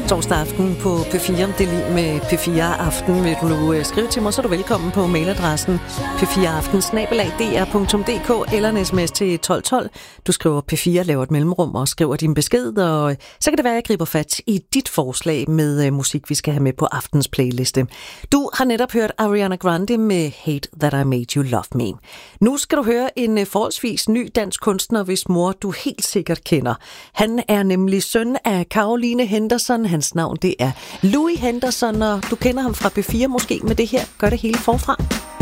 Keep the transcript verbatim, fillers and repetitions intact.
Torsdag aften på P fire. Det er lige med P fire Aften. Vil du nu skrive til mig, så er du velkommen på mailadressen p fire aften snabel-a d r punktum d k eller en sms til tolv tolv. Du skriver P fire, laver et mellemrum og skriver din besked, og så kan det være, at jeg griber fat i dit forslag med musik, vi skal have med på aftens playliste. Du har netop hørt Ariana Grande med Hate That I Made You Love Me. Nu skal du høre en forholdsvis ny dansk kunstner, hvis mor du helt sikkert kender. Han er nemlig søn af Caroline Henderson. Hans navn det er Louis Henderson, og du kender ham fra P fire måske med det her. Gør det hele forfra.